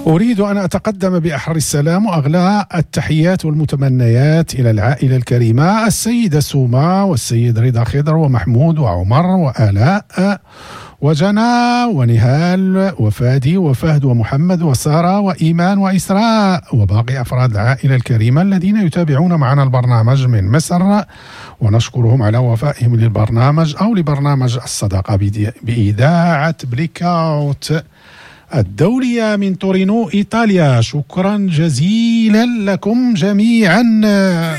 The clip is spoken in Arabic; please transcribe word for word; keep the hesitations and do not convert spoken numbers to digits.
أريد أن أتقدم بأحر السلام وأغلى التحيات والمتمنيات إلى العائلة الكريمة، السيدة سوما والسيد رضا خضر ومحمود وعمر وآلاء وجنى ونهال وفادي وفهد ومحمد وسارة وإيمان وإسراء وباقي أفراد العائلة الكريمة الذين يتابعون معنا البرنامج من مصر، ونشكرهم على وفائهم للبرنامج أو لبرنامج الصداقة بإذاعة بليكاوت الدولية من تورينو إيطاليا. شكرا جزيلا لكم جميعا.